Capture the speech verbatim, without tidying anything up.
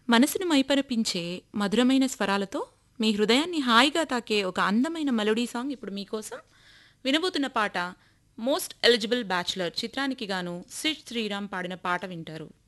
మనసును మైపరపించే మధురమైన స్వరాలతో మీ హృదయాన్ని హాయిగా తాకే ఒక అందమైన మెలోడీ సాంగ్ ఇప్పుడు మీకోసం. వినబోతున్న పాట మోస్ట్ ఎలిజిబుల్ బ్యాచులర్ చిత్రానికి గాను సిద్ శ్రీరామ్ పాడిన పాట వింటారు.